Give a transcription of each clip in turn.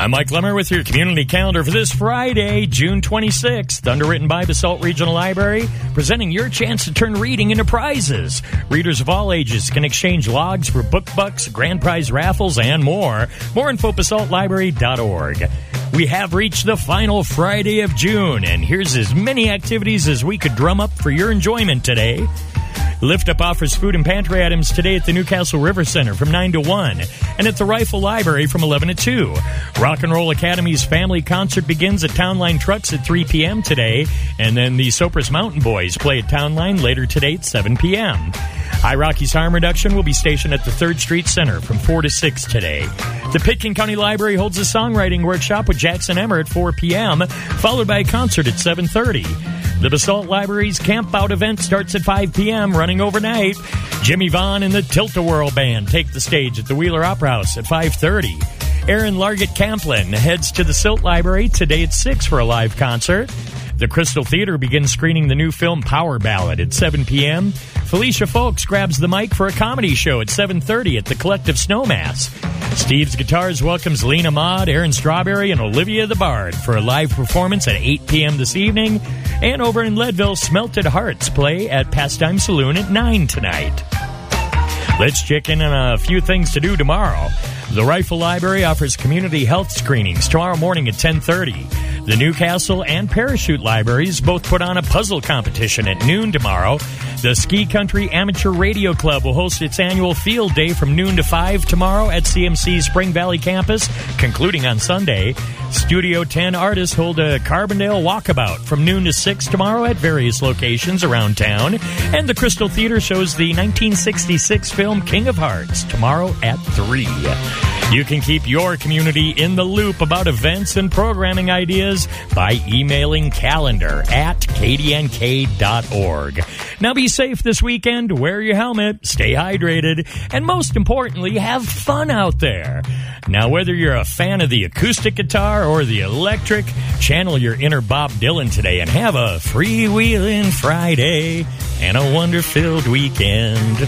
I'm Mike Lemmer with your community calendar for this Friday, June 26th. Underwritten by Basalt Regional Library, presenting your chance to turn reading into prizes. Readers of all ages can exchange logs for book bucks, grand prize raffles, and more. More info, basaltlibrary.org. We have reached the final Friday of June, and here's as many activities as we could drum up for your enjoyment today. Lift Up offers food and pantry items today at the Newcastle River Center from 9 to 1 and at the Rifle Library from 11 to 2. Rock and Roll Academy's family concert begins at Town Line Trucks at 3 p.m. today, and then the Sopris Mountain Boys play at Town Line later today at 7 p.m. High Rockies Harm Reduction will be stationed at the 3rd Street Center from 4 to 6 today. The Pitkin County Library holds a songwriting workshop with Jackson Emmer at 4 p.m., followed by a concert at 7:30. The Basalt Library's Camp Out event starts at 5 p.m., running overnight. Jimmy Vaughn and the Tilt-A-Whirl Band take the stage at the Wheeler Opera House at 5:30. Aaron Largett Camplin heads to the Silt Library today at 6 for a live concert. The Crystal Theater begins screening the new film Power Ballad at 7 p.m. Felicia Folks grabs the mic for a comedy show at 7:30 at the Collective Snowmass. Steve's Guitars welcomes Lena Maud, Aaron Strawberry, and Olivia the Bard for a live performance at 8 p.m. this evening. And over in Leadville, Smelted Hearts play at Pastime Saloon at 9 tonight. Let's check in on a few things to do tomorrow. The Rifle Library offers community health screenings tomorrow morning at 10:30. The Newcastle and Parachute Libraries both put on a puzzle competition at noon tomorrow. The Ski Country Amateur Radio Club will host its annual field day from noon to 5 tomorrow at CMC's Spring Valley campus, concluding on Sunday. Studio 10 artists hold a Carbondale walkabout from noon to 6 tomorrow at various locations around town. And the Crystal Theater shows the 1966 film King of Hearts tomorrow at 3. You can keep your community in the loop about events and programming ideas by emailing calendar@kdnk.org. Now be safe this weekend, wear your helmet, stay hydrated, and most importantly, have fun out there. Now whether you're a fan of the acoustic guitar or the electric, channel your inner Bob Dylan today and have a freewheeling Friday and a wonder-filled weekend.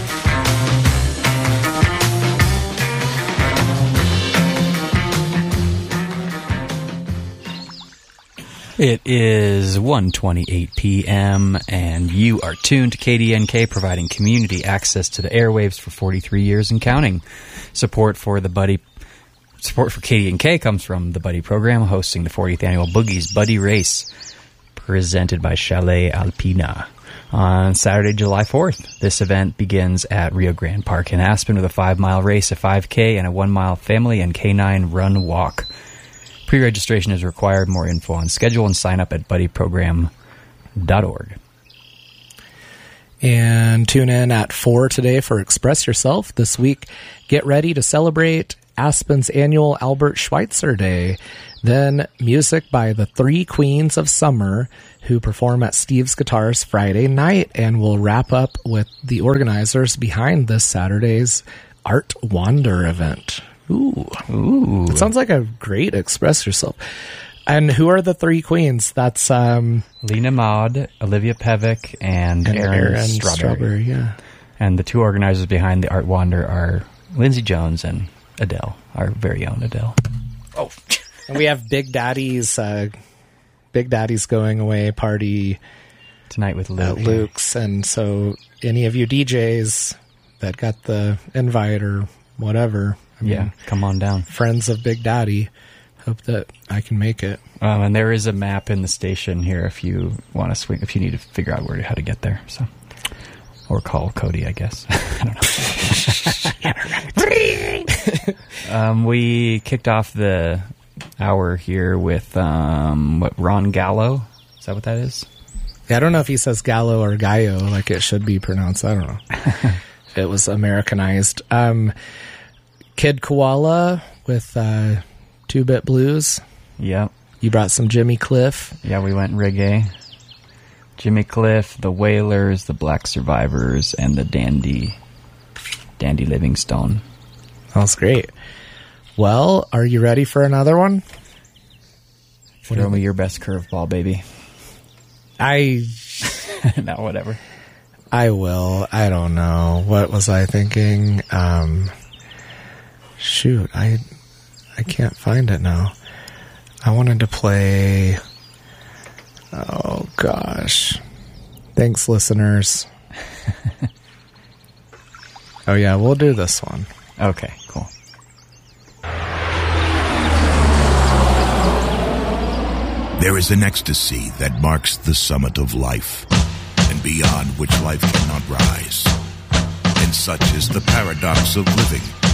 It is 1:28 p.m., and you are tuned to KDNK, providing community access to the airwaves for 43 years and counting. Support for KDNK comes from the Buddy program, hosting the 40th annual Boogie's Buddy Race, presented by Chalet Alpina. On Saturday, July 4th, this event begins at Rio Grande Park in Aspen with a 5-mile race, a 5K, and a 1-mile family and canine run walk. Pre-registration is required. More info on schedule and sign up at buddyprogram.org. And tune in at 4 today for Express Yourself. This week, get ready to celebrate Aspen's annual Albert Schweitzer Day. Then music by the Three Queens of Summer, who perform at Steve's Guitars Friday night. And we'll wrap up with the organizers behind this Saturday's Art Wander event. Ooh. It sounds like a great Express Yourself. And who are the Three Queens? That's Lena Maud, Olivia Pevick, and Aaron Strawberry. Yeah. And the two organizers behind the Art Wander are Lindsay Jones and Adele, our very own Adele. Oh. And we have Big Daddy's going away party tonight with Luke. Luke's. And so any of you DJs that got the invite or whatever, come on down. Friends of Big Daddy. Hope that I can make it. And there is a map in the station here if you want to swing, if you need to figure out how to get there. So, or call Cody, I guess. I don't know. We kicked off the hour here with Ron Gallo. Is that what that is? Yeah, I don't know if he says Gallo or Gallo like it should be pronounced. I don't know. It was Americanized. Kid Koala with 2-Bit Blues. Yep. You brought some Jimmy Cliff. Yeah, we went reggae. Jimmy Cliff, the Wailers, the Black Survivors, and the Dandy Livingstone. That's great. Well, are you ready for another one? Throw me your best curveball, baby. No, whatever. I will. I don't know. What was I thinking? Shoot, I I can't find it now. I wanted to play... Oh, gosh. Thanks, listeners. Oh, yeah, we'll do this one. Okay, cool. There is an ecstasy that marks the summit of life, and beyond which life cannot rise. And such is the paradox of living,